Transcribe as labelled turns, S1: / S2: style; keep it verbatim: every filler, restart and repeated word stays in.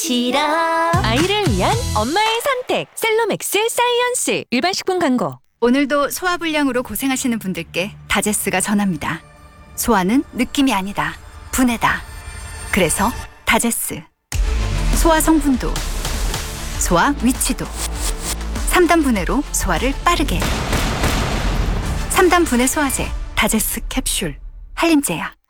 S1: 시럽.
S2: 아이를 위한 엄마의 선택 셀로맥스 사이언스. 일반 식품 광고.
S3: 오늘도 소화불량으로 고생하시는 분들께 다제스가 전합니다. 소화는 느낌이 아니다. 분해다. 그래서 다제스. 소화 성분도, 소화 위치도. 삼 단 분해로 소화를 빠르게. 삼 단 분해 소화제 다제스 캡슐. 한림제약.